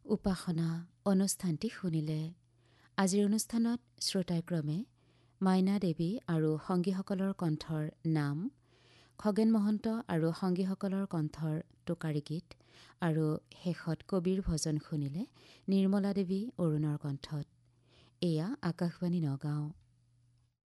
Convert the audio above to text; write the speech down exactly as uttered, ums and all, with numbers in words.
উপাসনা অনুষ্ঠানটি শুনিলে। আজিৰ অনুষ্ঠানত শ্ৰোতাইক্ৰমে মাইনা দেৱী আৰু সংগীসকলৰ কণ্ঠৰ নাম, খগেন মহন্ত আৰু সংগীসকলৰ কণ্ঠৰ টোকাৰী গীত আৰু শেষত কবিৰ ভজন শুনিলে নিৰ্মলা দেৱী অৰুণৰ কণ্ঠত। এয়া আকাশবাণী নগাঁও।